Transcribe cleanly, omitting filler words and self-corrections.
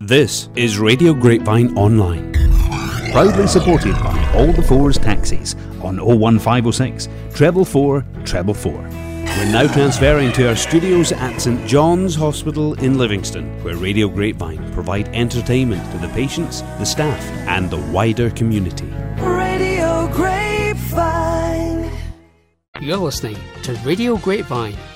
This is Radio Grapevine Online, proudly supported by All the Fours Taxis on 01506 444 444. We're now transferring to our studios at St John's Hospital in Livingston, where Radio Grapevine provide entertainment to the patients, the staff and the wider community. Radio Grapevine. You're listening to Radio Grapevine